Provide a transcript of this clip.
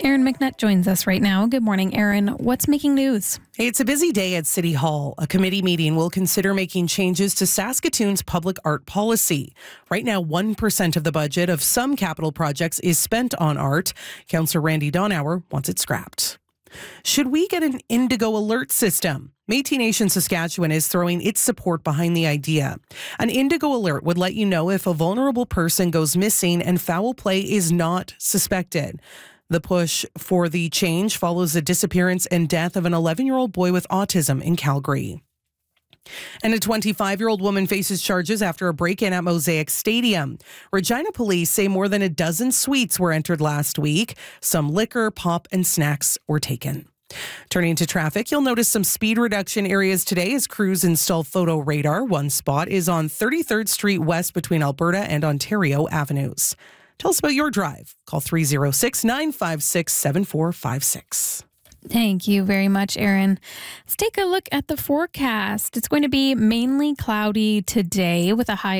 Aaron McNutt joins us right now. Good morning, Aaron. What's making news? Hey, it's a busy day at City Hall. A committee meeting will consider making changes to Saskatoon's public art policy. Right now, 1% of the budget of some capital projects is spent on art. Councillor Randy Donauer wants it scrapped. Should we get an Indigo alert system? Métis Nation Saskatchewan is throwing its support behind the idea. An Indigo alert would let you know if a vulnerable person goes missing and foul play is not suspected. The push for the change follows the disappearance and death of an 11-year-old boy with autism in Calgary. And a 25-year-old woman faces charges after a break-in at Mosaic Stadium. Regina police say more than a dozen suites were entered last week. Some liquor, pop, and snacks were taken. Turning to traffic, you'll notice some speed reduction areas today as crews install photo radar. One spot is on 33rd Street West between Alberta and Ontario Avenues. Tell us about your drive. Call 306-956-7456. Thank you very much, Aaron. Let's take a look at the forecast. It's going to be mainly cloudy today with a high